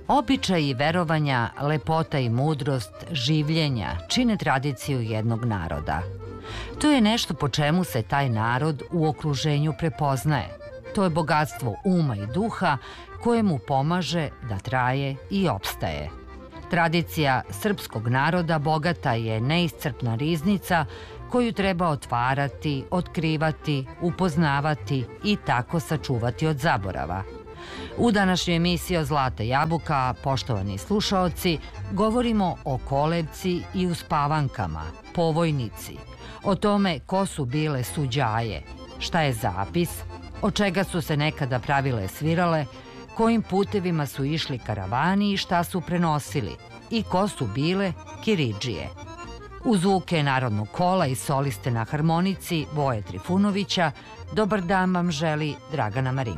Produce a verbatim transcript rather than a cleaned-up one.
Običaji, verovanja, lepota i mudrost življenja čine tradiciju jednog naroda. To je nešto po čemu se taj narod u okruženju prepoznaje. To je bogatstvo uma i duha koje mu pomaže da traje i opstaje. Tradicija srpskog naroda bogata je neiscrpna riznica koju treba otvarati, otkrivati, upoznavati i tako sačuvati od zaborava. U današnjoj emisiji o Zlata jabuka, poštovani slušaoci, govorimo o kolevci i uspavankama, povojnici, o tome ko su bile suđaje, šta je zapis, od čega su se nekada pravile svirale, kojim putevima su išli karavani i šta su prenosili i ko su bile kiridžije. Uz zvuke Narodnog kola i soliste na harmonici Voje Trifunovića, dobar dan vam želi Dragana Marinković.